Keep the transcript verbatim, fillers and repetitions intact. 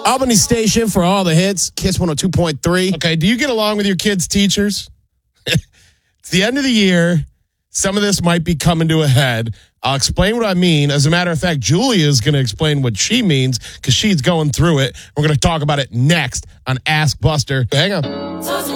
Albany Station for all the hits. Kiss one oh two point three. Okay, do you get along with your kids' teachers? It's the end of the year. Some of this might be coming to a head. I'll explain what I mean. As a matter of fact, Julia is going to explain what she means because she's going through it. We're going to talk about it next on Ask Buster. Hang on.